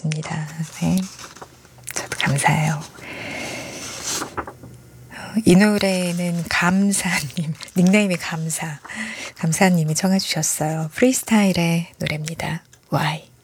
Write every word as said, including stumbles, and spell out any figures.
주셨습니다. 네. 저도 감사해요. 이 노래는 감사님, 닉네임이 감사, 감사님이 청해 주셨어요. 프리스타일의 노래입니다. Why?